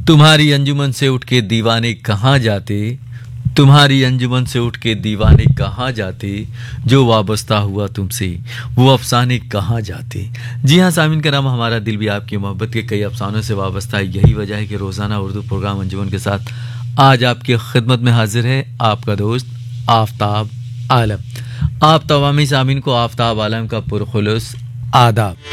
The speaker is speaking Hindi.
तुम्हारी अंजुमन से उठ के दीवाने कहाँ जाते, तुम्हारी अंजुमन से उठ के दीवाने कहाँ जाते, जो वाबस्ता हुआ तुमसे वो अफसाने कहाँ जाते। जी हाँ सामीन कराम, हमारा दिल भी आपकी मोहब्बत के कई अफसानों से वाबस्ता है। यही वजह है कि रोज़ाना उर्दू प्रोग्राम अंजुमन के साथ आज आपकी खिदमत में हाजिर है आपका दोस्त आफ्ताब आलम। आप तमामी सामीन को आफ्ताब आलम का पुरखुलूस आदाब।